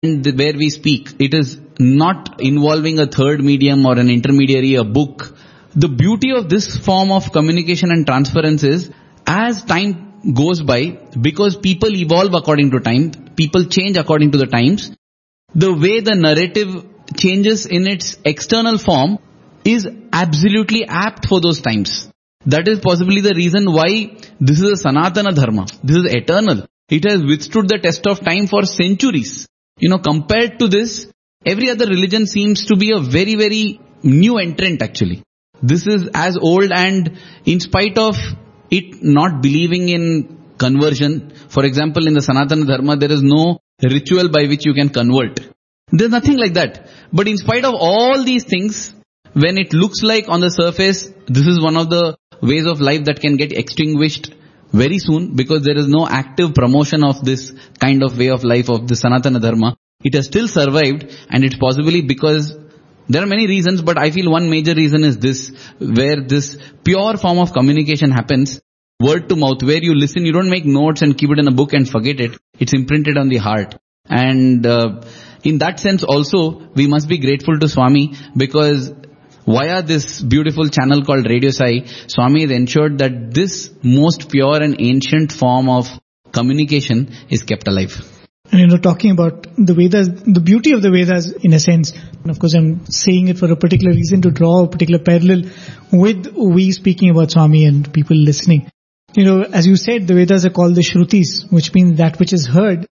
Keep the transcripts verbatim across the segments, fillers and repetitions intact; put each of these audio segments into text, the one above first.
where we speak. It is not involving a third medium or an intermediary, a book. The beauty of this form of communication and transference is, as time goes by, because people evolve according to time, people change according to the times, the way the narrative changes in its external form is absolutely apt for those times. That is possibly the reason why this is a Sanatana Dharma. This is eternal. It has withstood the test of time for centuries. You know, compared to this, every other religion seems to be a very, very new entrant actually. This is as old, and in spite of it not believing in conversion, for example, in the Sanatana Dharma, there is no ritual by which you can convert. There's nothing like that. But in spite of all these things, when it looks like on the surface, this is one of the ways of life that can get extinguished very soon, because there is no active promotion of this kind of way of life of the Sanatana Dharma. It has still survived, and it's possibly because there are many reasons, but I feel one major reason is this, where this pure form of communication happens, word to mouth, where you listen, you don't make notes and keep it in a book and forget it. It's imprinted on the heart. And uh, in that sense also, we must be grateful to Swami, because via this beautiful channel called Radio Sai, Swami has ensured that this most pure and ancient form of communication is kept alive. And you know, talking about the Vedas, the beauty of the Vedas in a sense, and of course I'm saying it for a particular reason, to draw a particular parallel with we speaking about Swami and people listening. You know, as you said, the Vedas are called the Shrutis, which means that which is heard.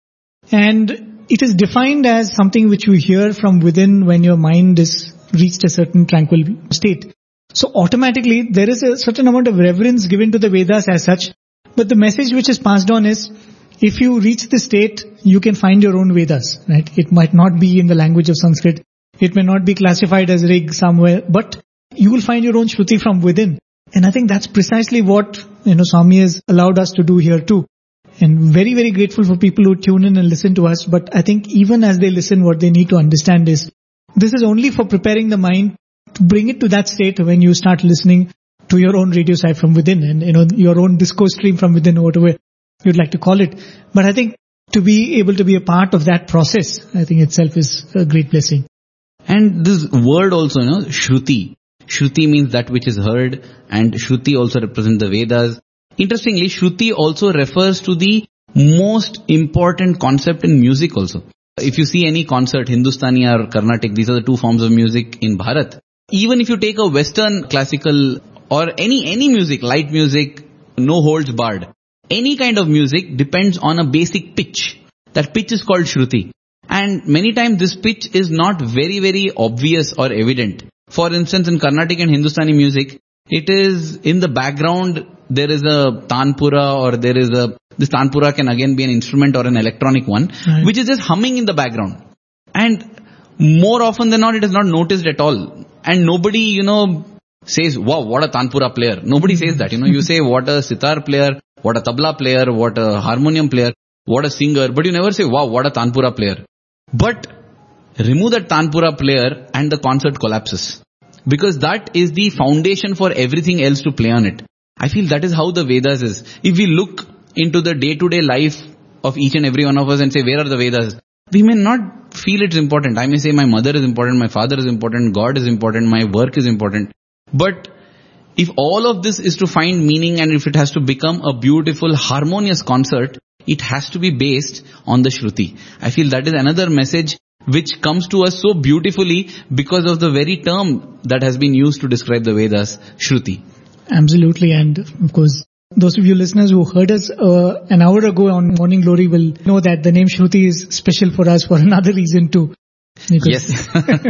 And it is defined as something which you hear from within when your mind is reached a certain tranquil state. So automatically there is a certain amount of reverence given to the Vedas as such. But the message which is passed on is, if you reach the state, you can find your own Vedas, right? It might not be in the language of Sanskrit. It may not be classified as Rig somewhere, but you will find your own Shruti from within. And I think that's precisely what, you know, Swami has allowed us to do here too. And very, very grateful for people who tune in and listen to us. But I think even as they listen, what they need to understand is, this is only for preparing the mind to bring it to that state when you start listening to your own radio side from within, and, you know, your own discourse stream from within, or whatever you'd like to call it. But I think to be able to be a part of that process, I think itself is a great blessing. And this word also, you know, Shruti. Shruti means that which is heard, and Shruti also represents the Vedas. Interestingly, Shruti also refers to the most important concept in music also. If you see any concert, Hindustani or Carnatic, these are the two forms of music in Bharat. Even if you take a Western classical or any, any music, light music, no holds barred, any kind of music depends on a basic pitch. That pitch is called Shruti. And many times this pitch is not very, very obvious or evident. For instance, in Carnatic and Hindustani music, it is in the background, there is a tanpura, or there is a, this tanpura can again be an instrument or an electronic one, right, which is just humming in the background. And more often than not, it is not noticed at all. And nobody, you know, says, wow, what a tanpura player. Nobody says that, you know, you say what a sitar player, what a tabla player, what a harmonium player, what a singer, but you never say, wow, what a tanpura player. But remove that tanpura player and the concert collapses. Because that is the foundation for everything else to play on it. I feel that is how the Vedas is. If we look into the day-to-day life of each and every one of us and say, where are the Vedas? We may not feel it's important. I may say my mother is important, my father is important, God is important, my work is important. But if all of this is to find meaning, and if it has to become a beautiful, harmonious concert, it has to be based on the Shruti. I feel that is another message which comes to us so beautifully because of the very term that has been used to describe the Vedas, Shruti. Absolutely. And of course, those of you listeners who heard us uh, an hour ago on Morning Glory will know that the name Shruti is special for us for another reason too. Yes.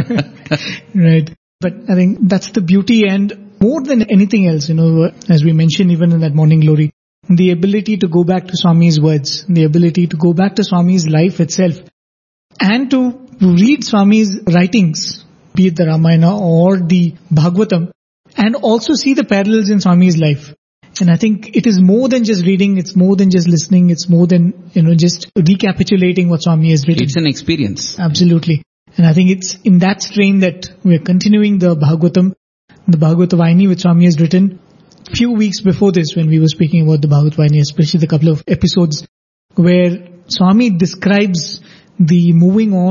Right. But I think that's the beauty, and more than anything else, you know, as we mentioned even in that Morning Glory, the ability to go back to Swami's words, the ability to go back to Swami's life itself, and to read Swami's writings, be it the Ramayana or the Bhagavatam, and also see the parallels in Swami's life. And I think it is more than just reading, it's more than just listening, it's more than, you know, just recapitulating what Swami has written. It's an experience. Absolutely. And I think it's in that strain that we're continuing the Bhagavatam, the Bhagavata Vaini which Swami has written. A few weeks before this, when we were speaking about the Bhagavata Vaini, especially the couple of episodes where Swami describes the moving on